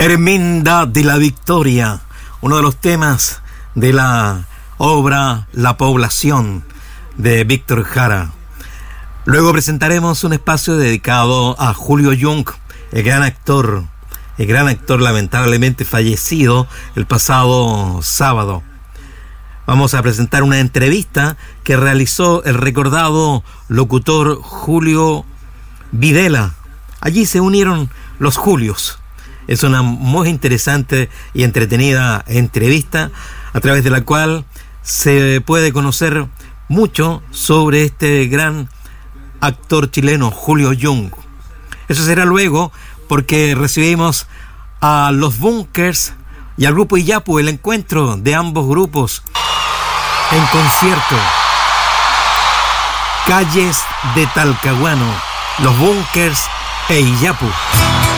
Herminda de la Victoria, uno de los temas de la obra La Población de Víctor Jara. Luego presentaremos un espacio dedicado a Julio Jung, el gran actor lamentablemente fallecido el pasado sábado. Vamos a presentar una entrevista que realizó el recordado locutor Julio Videla. Allí se unieron los Julios. Es una muy interesante y entretenida entrevista a través de la cual se puede conocer mucho sobre este gran actor chileno, Julio Jung. Eso será luego, porque recibimos a los Bunkers y al grupo Iyapu, el encuentro de ambos grupos en concierto. Calles de Talcahuano, los Bunkers e Iyapu.